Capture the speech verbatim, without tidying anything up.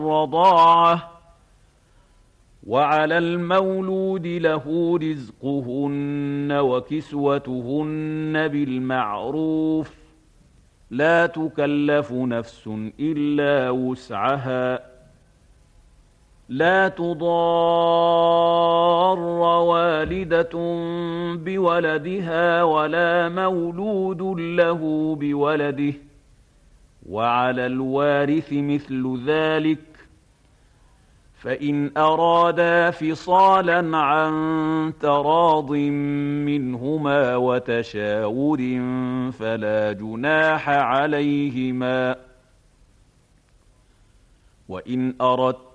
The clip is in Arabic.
الرضاعة. وعلى المولود له رزقهن وكسوتهن بالمعروف، لا تكلف نفس إلا وسعها، لا تضار والدة بولدها ولا مولود له بولده، وعلى الوارث مثل ذلك، فإن أرادا فصالا عن تراض منهما وتشاور فلا جناح عليهما. وإن أردت